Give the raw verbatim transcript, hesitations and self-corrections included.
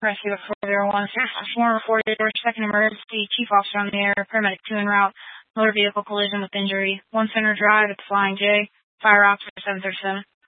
Rescue at four zero one, former forty-four, second emergency, chief officer on the air, paramedic two en route, motor vehicle collision with injury, one Center Drive at the Flying J, fire officer seven thirty-seven.